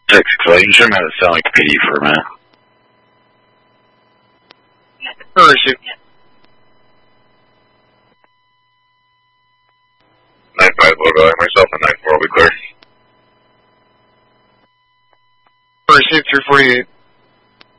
6-6, you sure made it sound like PD for a minute. Where is it? 9-5, low myself, and 9-4 will be clear. Where is it? 348.